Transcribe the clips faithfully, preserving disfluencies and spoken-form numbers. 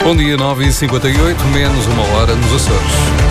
Bom dia, nove e cinquenta e oito, menos uma hora nos Açores.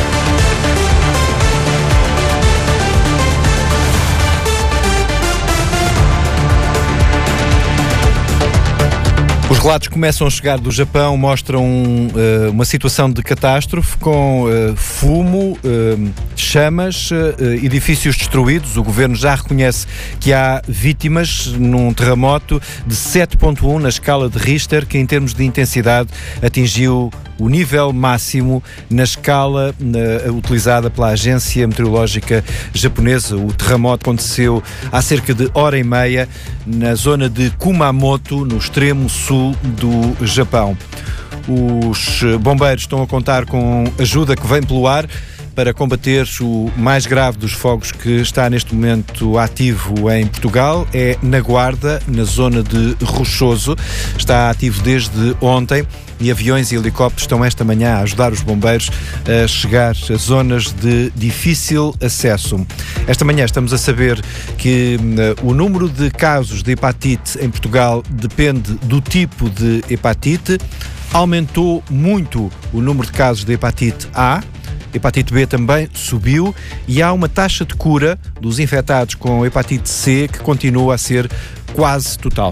Os relatos que começam a chegar do Japão mostram uh, uma situação de catástrofe com uh, fumo, uh, chamas, uh, edifícios destruídos. O governo já reconhece que há vítimas num terremoto de sete ponto um na escala de Richter, que em termos de intensidade atingiu o nível máximo na escala uh, utilizada pela Agência Meteorológica Japonesa. O terremoto aconteceu há cerca de hora e meia na zona de Kumamoto, no extremo sul do Japão. Os bombeiros estão a contar com ajuda que vem pelo ar para combater o mais grave dos fogos que está neste momento ativo em Portugal. É na Guarda, na zona de Rochoso. Está ativo desde ontem e aviões e helicópteros estão esta manhã a ajudar os bombeiros a chegar a zonas de difícil acesso. Esta manhã estamos a saber que uh, o número de casos de hepatite em Portugal depende do tipo de hepatite. Aumentou muito o número de casos de hepatite A. Hepatite B também subiu e há uma taxa de cura dos infectados com hepatite C que continua a ser quase total.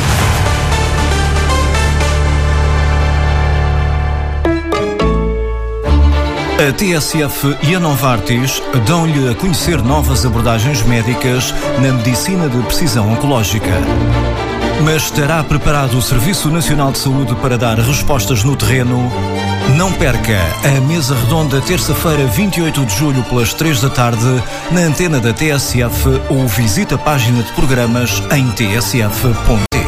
A T S F e a Novartis dão-lhe a conhecer novas abordagens médicas na medicina de precisão oncológica. Mas estará preparado o Serviço Nacional de Saúde para dar respostas no terreno? Não perca a mesa redonda terça-feira, vinte e oito de julho, pelas três da tarde, na antena da T S F, ou visite a página de programas em t s f ponto t.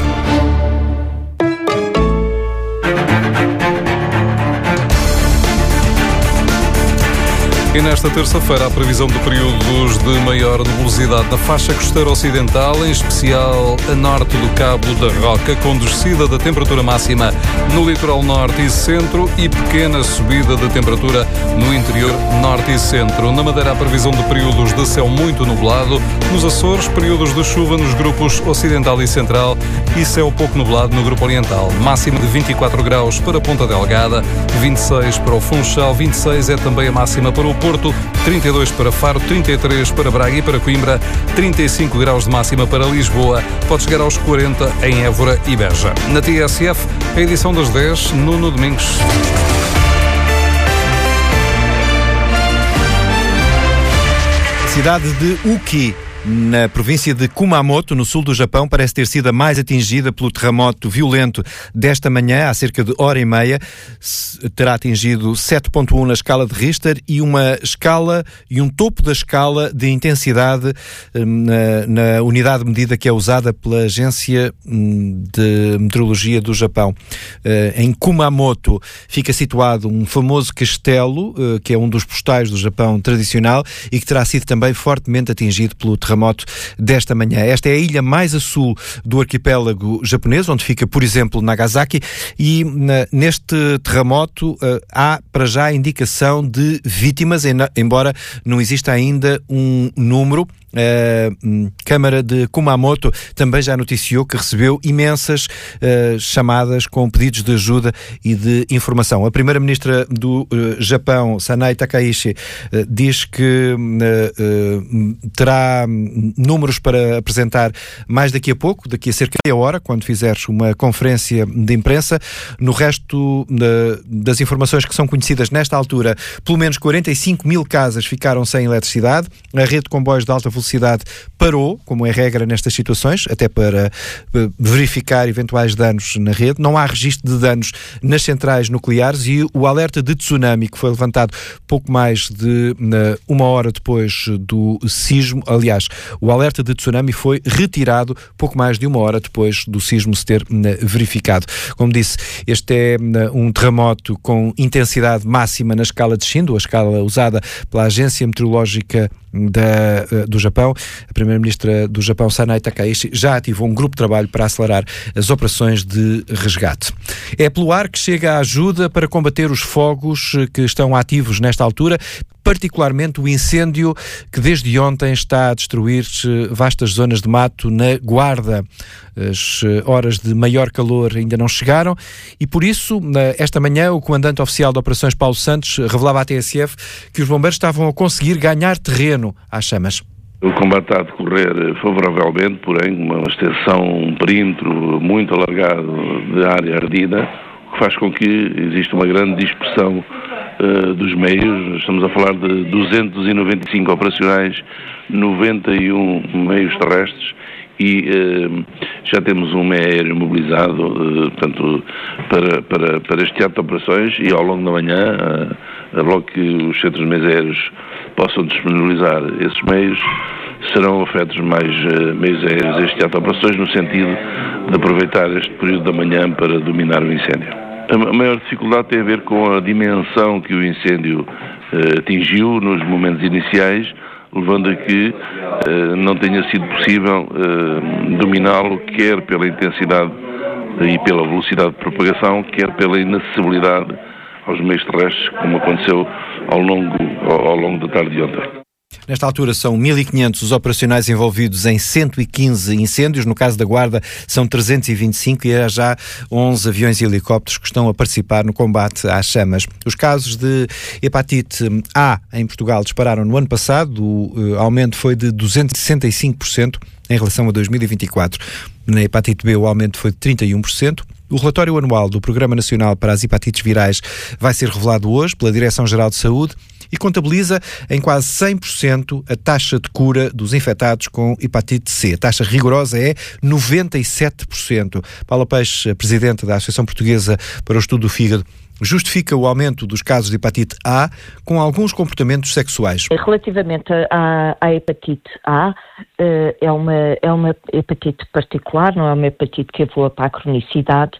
E nesta terça-feira há previsão de períodos de maior nebulosidade na faixa costeira ocidental, em especial a norte do Cabo da Roca, com descida da temperatura máxima no litoral norte e centro e pequena subida da temperatura no interior norte e centro. Na Madeira há previsão de períodos de céu muito nublado, nos Açores períodos de chuva nos grupos ocidental e central e céu pouco nublado no grupo oriental. Máxima de vinte e quatro graus para Ponta Delgada, vinte e seis para o Funchal, vinte e seis é também a máxima para o Porto, trinta e dois para Faro, trinta e três para Braga e para Coimbra, trinta e cinco graus de máxima para Lisboa, pode chegar aos quarenta em Évora e Beja. Na T S F, a edição das dez, Nuno Domingos. Cidade de Uki, na província de Kumamoto, no sul do Japão, parece ter sido a mais atingida pelo terremoto violento desta manhã, há cerca de hora e meia. Terá atingido sete ponto um na escala de Richter e uma escala e um topo da escala de intensidade na, na unidade de medida que é usada pela Agência de Meteorologia do Japão. Em Kumamoto fica situado um famoso castelo, que é um dos postais do Japão tradicional e que terá sido também fortemente atingido pelo terremoto terremoto desta manhã. Esta é a ilha mais a sul do arquipélago japonês, onde fica, por exemplo, Nagasaki, e na, neste terremoto uh, há para já a indicação de vítimas, embora não exista ainda um número. A Câmara de Kumamoto também já noticiou que recebeu imensas uh, chamadas com pedidos de ajuda e de informação. A Primeira-Ministra do uh, Japão, Sanae Takaichi, uh, diz que uh, uh, terá números para apresentar mais daqui a pouco, daqui a cerca de meia hora, quando fizeres uma conferência de imprensa. No resto uh, das informações que são conhecidas nesta altura, pelo menos quarenta e cinco mil casas ficaram sem eletricidade. A rede de comboios de alta velocidade velocidade parou, como é regra nestas situações, até para verificar eventuais danos na rede. Não há registro de danos nas centrais nucleares e o alerta de tsunami, que foi levantado pouco mais de uma hora depois do sismo, aliás, o alerta de tsunami foi retirado pouco mais de uma hora depois do sismo se ter verificado. Como disse, este é um terremoto com intensidade máxima na escala de Shindo, a escala usada pela Agência Meteorológica da, do Japão. Japão. A Primeira-Ministra do Japão, Sanai Takaichi, já ativou um grupo de trabalho para acelerar as operações de resgate. É pelo ar que chega a ajuda para combater os fogos que estão ativos nesta altura, particularmente o incêndio que desde ontem está a destruir vastas zonas de mato na Guarda. As horas de maior calor ainda não chegaram e, por isso, esta manhã, o comandante oficial de operações, Paulo Santos, revelava à T S F que os bombeiros estavam a conseguir ganhar terreno às chamas. O combate está a decorrer favoravelmente, porém, uma extensão, um perímetro muito alargado de área ardida, o que faz com que exista uma grande dispersão uh, dos meios. Estamos a falar de duzentos e noventa e cinco operacionais, noventa e um meios terrestres e uh, já temos um meio aéreo mobilizado uh, portanto, para, para, para este teatro de operações e ao longo da manhã, uh, logo que os centros de meios aéreos possam disponibilizar esses meios, serão afetos mais uh, meios aéreos a este teatro de operações no sentido de aproveitar este período da manhã para dominar o incêndio. A maior dificuldade tem a ver com a dimensão que o incêndio uh, atingiu nos momentos iniciais, levando a que uh, não tenha sido possível uh, dominá-lo, quer pela intensidade e pela velocidade de propagação, quer pela inacessibilidade aos meios terrestres, como aconteceu ao longo, ao, ao longo da tarde de ontem. Nesta altura são mil e quinhentos os operacionais envolvidos em cento e quinze incêndios. No caso da Guarda são trezentos e vinte e cinco e há já onze aviões e helicópteros que estão a participar no combate às chamas. Os casos de hepatite A em Portugal dispararam no ano passado. O uh, aumento foi de duzentos e sessenta e cinco por cento em relação a dois mil e vinte e quatro. Na hepatite B o aumento foi de trinta e um por cento. O relatório anual do Programa Nacional para as Hepatites Virais vai ser revelado hoje pela Direção-Geral de Saúde e contabiliza em quase cem por cento a taxa de cura dos infectados com hepatite C. A taxa rigorosa é noventa e sete por cento. Paula Peixe, presidente da Associação Portuguesa para o Estudo do Fígado, justifica o aumento dos casos de hepatite A com alguns comportamentos sexuais. Relativamente à, à hepatite A, é uma, é uma hepatite particular, não é uma hepatite que evolua para a cronicidade,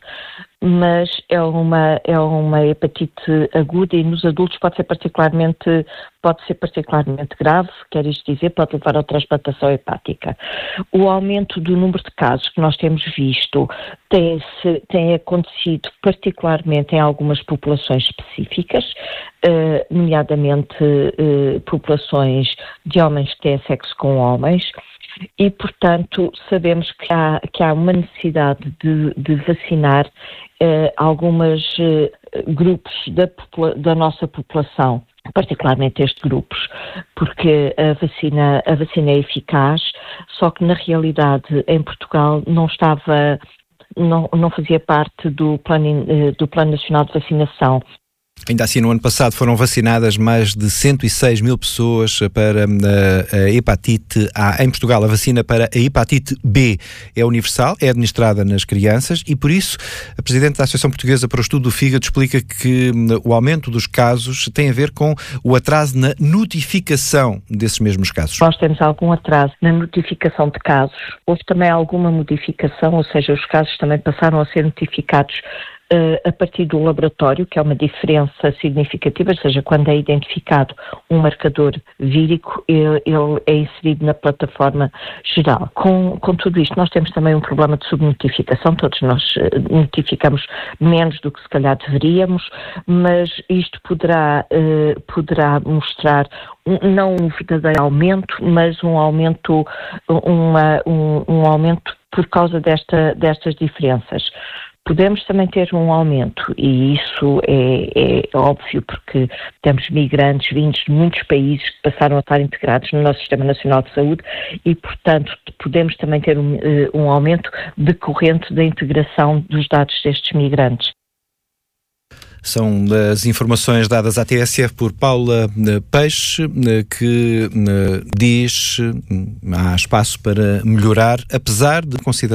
mas é uma, é uma hepatite aguda e nos adultos pode ser particularmente, pode ser particularmente grave, quer isto dizer, pode levar à transplantação hepática. O aumento do número de casos que nós temos visto tem, tem acontecido particularmente em algumas populações específicas, eh, nomeadamente eh, populações de homens que têm sexo com homens, e, portanto, sabemos que há, que há uma necessidade de, de vacinar eh, alguns eh, grupos da, da nossa população, particularmente estes grupos, porque a vacina, a vacina é eficaz, só que na realidade em Portugal não estava, não, não fazia parte do plano, do plano nacional de vacinação. Ainda assim, no ano passado foram vacinadas mais de cento e seis mil pessoas para a, a hepatite A. Em Portugal, a vacina para a hepatite B é universal, é administrada nas crianças e, por isso, a Presidente da Associação Portuguesa para o Estudo do Fígado explica que o aumento dos casos tem a ver com o atraso na notificação desses mesmos casos. Nós temos algum atraso na notificação de casos. Houve também alguma modificação, ou seja, os casos também passaram a ser notificados Uh, a partir do laboratório, que é uma diferença significativa, ou seja, quando é identificado um marcador vírico, ele, ele é inserido na plataforma geral. Com, com tudo isto, nós temos também um problema de subnotificação, todos nós uh, notificamos menos do que se calhar deveríamos, mas isto poderá, uh, poderá mostrar um, não um verdadeiro aumento, mas um aumento, uma, um, um aumento por causa desta, destas diferenças. Podemos também ter um aumento, e isso é, é óbvio porque temos migrantes vindos de muitos países que passaram a estar integrados no nosso Sistema Nacional de Saúde e, portanto, podemos também ter um, um aumento decorrente da integração dos dados destes migrantes. São as informações dadas à T S F por Paula Peixe, que diz que há espaço para melhorar, apesar de considerar